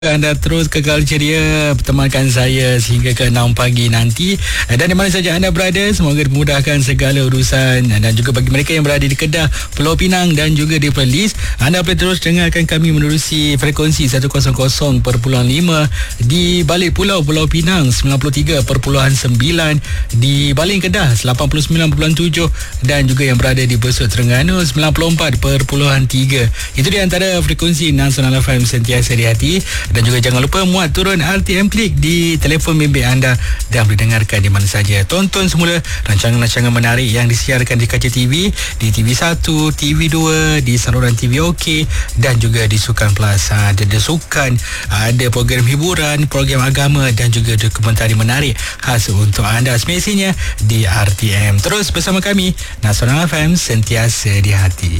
Anda terus kekal ceria temankan saya sehingga ke 6 pagi nanti. Dan di mana saja anda berada, semoga dimudahkan segala urusan. Dan juga bagi mereka yang berada di Kedah, Pulau Pinang dan juga di Perlis, anda boleh terus dengarkan kami menerusi frekuensi 100.5 di balik pulau Pulau Pinang 93.9, di Baling Kedah 89.7 dan juga yang berada di Besut Terengganu 94.3. Itu di antara frekuensi Nasional FM sentiasa di hati. Dan juga jangan lupa muat turun RTM Klik di telefon bimbit anda dan boleh dengarkan di mana saja. Tonton semula rancangan-rancangan menarik yang disiarkan di kaca TV, di TV1, TV2, di saluran TV OK dan juga di Sukan Plus. Ada sukan, ada program hiburan, program agama dan juga dokumentari menarik khas untuk anda semestinya di RTM. Terus bersama kami, Nasional FM sentiasa di hati.